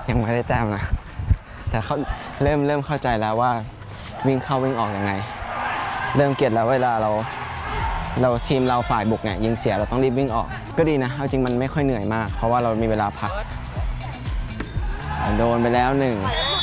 ยังไม่ได้แต้มนะแต่เขาเริ่มเข้าใจแล้วว่าวิ่งเข้าวิ่งออกยังไงเริ่มเก็ตแล้วเวลาเราทีมเราฝ่ายบุกเนี่ยยิงเสียเราต้องรีบวิ่งออกก็ดีนะเอาจริงมันไม่ค่อยเหนื่อยมากเพราะว่าเรามีเวลาพักโดนไปแล้ว1